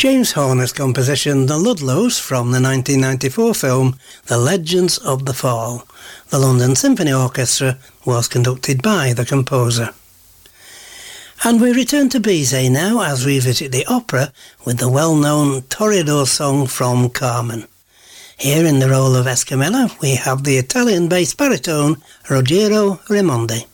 James Horner's composition The Ludlows from the 1994 film The Legends of the Fall. The London Symphony Orchestra was conducted by the composer. And we return to Bizet now as we visit the opera with the well-known Toreador song from Carmen. Here in the role of Escamilla we have the Italian bass baritone Ruggiero Raimondi.